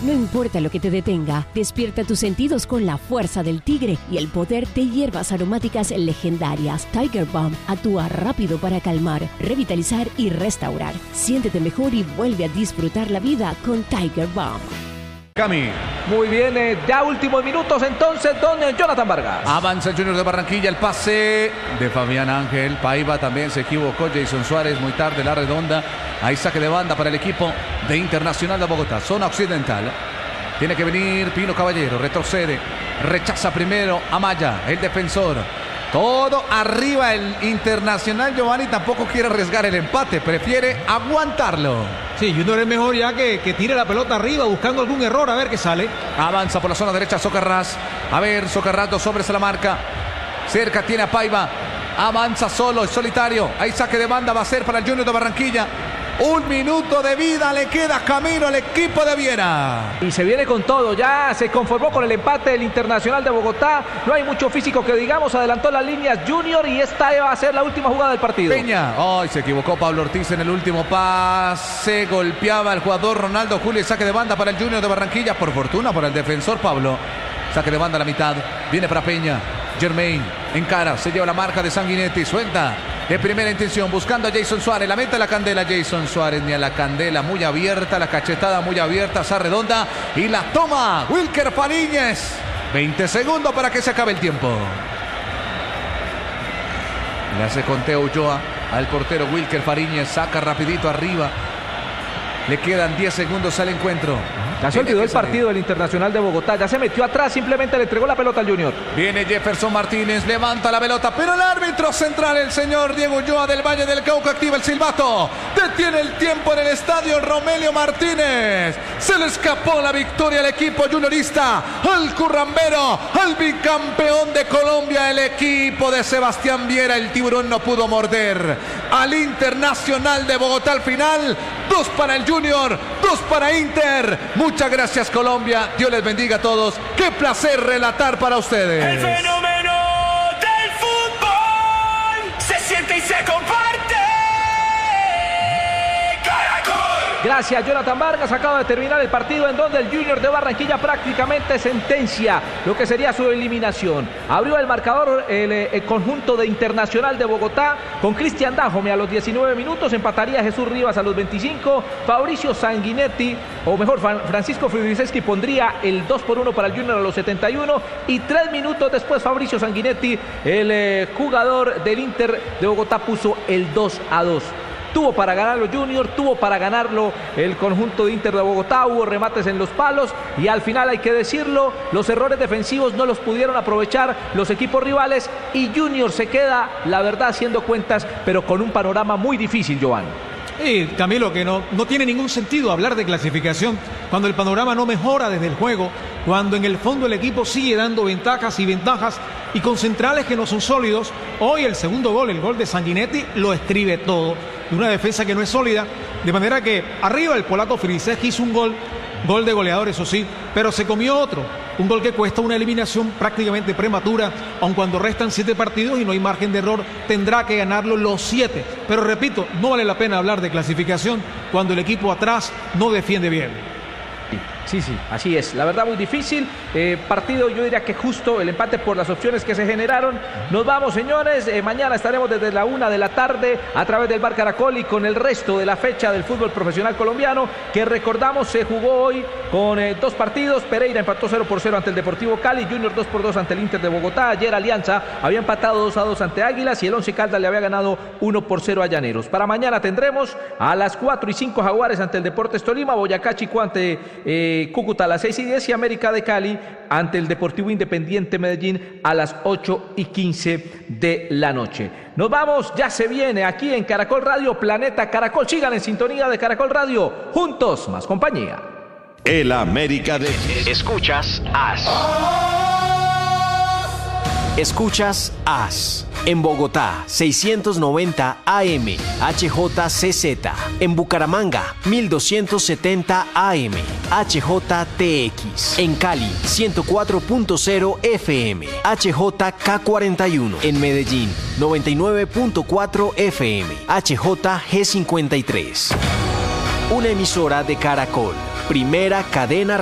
No importa lo que te detenga, despierta tus sentidos con la fuerza del tigre y el poder de hierbas aromáticas legendarias. Tiger Balm actúa rápido para calmar, revitalizar y restaurar. Siéntete mejor y vuelve a disfrutar la vida con Tiger Balm. Cami. Muy bien, ya últimos minutos entonces, don Jonathan Vargas. Avanza el Junior de Barranquilla, el pase de Fabián Ángel. Paiva también se equivocó, Jason Suárez muy tarde, la redonda. Ahí saque de banda para el equipo de Internacional de Bogotá, zona occidental. Tiene que venir Pino Caballero, retrocede, rechaza primero Amaya, el defensor. Todo arriba el Internacional. Giovanni tampoco quiere arriesgar el empate, prefiere aguantarlo. Sí, Junior es mejor ya que tire la pelota arriba buscando algún error a ver qué sale. Avanza por la zona derecha Socarrás. A ver, Socarrás, 2 hombres a la marca. Cerca tiene a Paiva. Avanza solo, solitario. Ahí saque de banda va a ser para el Junior de Barranquilla. 1 minuto de vida le queda camino al equipo de Viera. Y se viene con todo, ya se conformó con el empate del Internacional de Bogotá. No hay mucho físico que digamos, adelantó las líneas Junior y esta va a ser la última jugada del partido. Peña, se equivocó Pablo Ortiz en el último pase. Golpeaba al jugador Ronaldo Julio y saque de banda para el Junior de Barranquilla. Por fortuna para el defensor Pablo. Saque de banda a la mitad, viene para Peña. Germain encara, se lleva la marca de Sanguinetti, suelta de primera intención, buscando a Jason Suárez, la meta a la candela, Jason Suárez ni a la candela, muy abierta, la cachetada muy abierta, esa redonda y la toma Wilker Fariñez. 20 segundos para que se acabe el tiempo. Le hace conteo Ulloa al portero Wilker Fariñez, saca rapidito arriba. Le quedan 10 segundos al encuentro. Ya se olvidó el partido del Internacional de Bogotá. Ya se metió atrás, simplemente le entregó la pelota al Junior. Viene Jefferson Martínez, levanta la pelota, pero el árbitro central, el señor Diego Ulloa del Valle del Cauca, activa el silbato. Detiene el tiempo en el estadio Romelio Martínez. Se le escapó la victoria al equipo juniorista, al currambero, al bicampeón de Colombia, el equipo de Sebastián Viera. El tiburón no pudo morder al Internacional de Bogotá al final. 2 para el Junior, 2 para Inter. Muchas gracias Colombia, Dios les bendiga a todos. Qué placer relatar para ustedes. El fenómeno del fútbol se siente y se comparte. Gracias Jonathan Vargas, acaba de terminar el partido en donde el Junior de Barranquilla prácticamente sentencia lo que sería su eliminación. Abrió el marcador el conjunto de Internacional de Bogotá con Cristian Dajome a los 19 minutos, empataría Jesús Rivas a los 25, Fabricio Sanguinetti, o mejor Francisco Fribriseski pondría el 2-1 para el Junior a los 71 y 3 minutos después Fabricio Sanguinetti, el jugador del Inter de Bogotá, puso el 2-2. Tuvo para ganarlo Junior, tuvo para ganarlo el conjunto de Inter de Bogotá, hubo remates en los palos y al final hay que decirlo, los errores defensivos no los pudieron aprovechar los equipos rivales y Junior se queda, la verdad, haciendo cuentas, pero con un panorama muy difícil, Giovanni. Camilo, que no tiene ningún sentido hablar de clasificación cuando el panorama no mejora desde el juego, cuando en el fondo el equipo sigue dando ventajas y con centrales que no son sólidos. Hoy el segundo gol, el gol de Sanguinetti, lo escribe todo, de una defensa que no es sólida, de manera que arriba el polaco Fribriseski hizo un gol de goleador, eso sí, pero se comió otro, un gol que cuesta una eliminación prácticamente prematura, aun cuando restan 7 partidos y no hay margen de error, tendrá que ganarlo los 7, pero repito, no vale la pena hablar de clasificación cuando el equipo atrás no defiende bien. Sí, así es, la verdad muy difícil, partido yo diría que justo, el empate por las opciones que se generaron. Nos vamos señores, mañana estaremos desde la 1 de la tarde a través del Bar Caracol y con el resto de la fecha del fútbol profesional colombiano, que recordamos se jugó hoy con 2 partidos. Pereira empató 0-0 ante el Deportivo Cali, Junior 2-2 ante el Inter de Bogotá, ayer Alianza había empatado 2-2 ante Águilas y el Once Caldas le había ganado 1-0 a Llaneros. Para mañana tendremos a las 4:05 Jaguares ante el Deportes Tolima, Boyacá Chico ante Cúcuta a las 6:10 y América de Cali ante el Deportivo Independiente Medellín a las 8:15 de la noche. Nos vamos, ya se viene aquí en Caracol Radio, Planeta Caracol. Sigan en sintonía de Caracol Radio, juntos más compañía. El América de... Escuchas AS. Escuchas AS. En Bogotá, 690 AM, HJCZ. En Bucaramanga, 1270 AM, HJTX. En Cali, 104.0 FM, HJK41. En Medellín, 99.4 FM, HJG53. Una emisora de Caracol, primera cadena